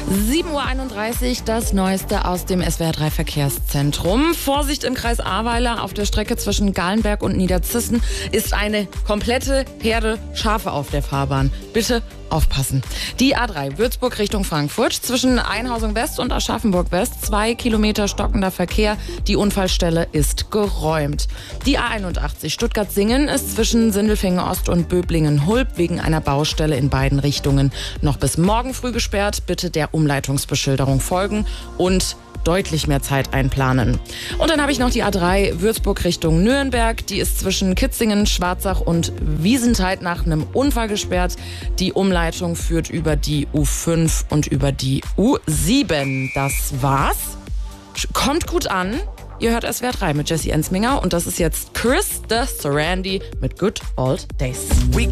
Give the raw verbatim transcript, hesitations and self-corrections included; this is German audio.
sieben Uhr einunddreißig, das Neueste aus dem S W R drei Verkehrszentrum. Vorsicht im Kreis Ahrweiler, auf der Strecke zwischen Galenberg und Niederzissen ist eine komplette Herde Schafe auf der Fahrbahn. Bitte aufpassen. Die A drei Würzburg Richtung Frankfurt, zwischen Einhausung West und Aschaffenburg West, zwei Kilometer stockender Verkehr. Die Unfallstelle ist geräumt. Die A einundachtzig Stuttgart-Singen ist zwischen Sindelfingen Ost und Böblingen-Hulb wegen einer Baustelle in beiden Richtungen noch bis morgen früh gesperrt. Bitte der Umleitungsbeschilderung folgen und deutlich mehr Zeit einplanen. Und dann habe ich noch die A drei Würzburg Richtung Nürnberg. Die ist zwischen Kitzingen, Schwarzach und Wiesentheit nach einem Unfall gesperrt. Die Umleitung führt über die U fünf und über die U sieben. Das war's. Kommt gut an. Ihr hört S W R drei mit Jessie Ensminger und das ist jetzt Chris the Sarandi mit Good Old Days.